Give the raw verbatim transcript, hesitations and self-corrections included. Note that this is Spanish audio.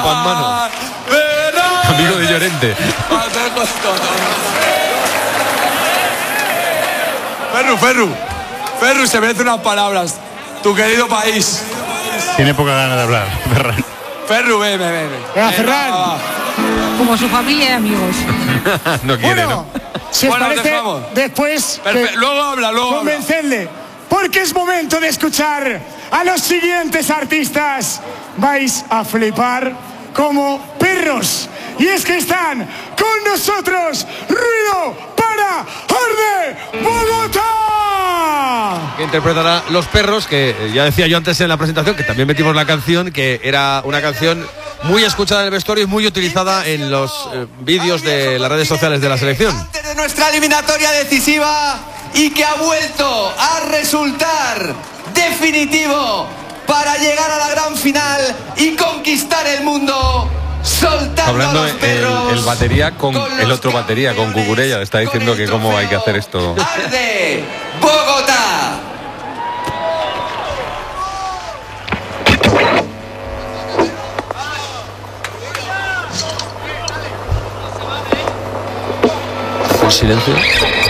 copa en mano. Amigo de Llorente. Ferru, Ferru. Ferru, se merece unas palabras. Tu querido país. Tiene poca ganas de hablar, Ferran. Ferru, ven, ven, ven. Venga, Ferran. Como su familia y amigos. No quiere, Bueno, ¿no? si os Bueno, parece, dejamos. después Perfe- que- luego habla, luego habla. convencedle, porque es momento de escuchar a los siguientes artistas. Vais a flipar como perros. Y es que están con nosotros. Ruido para Arde Bogotá. Que interpretará Los Perros, que eh, ya decía yo antes en la presentación, que también metimos la canción, que era una canción muy escuchada en el vestuario y muy utilizada en los eh, vídeos de las redes sociales de la selección. Antes de nuestra eliminatoria decisiva y que ha vuelto a resultar definitivo para llegar a la gran final y conquistar el mundo. Soltando Hablando a los el, perros, el batería con, con el los otro batería, con campeones, Cucurella, le está diciendo con el que cómo hay que trofeo hacer esto. Arde Bogotá. El silencio.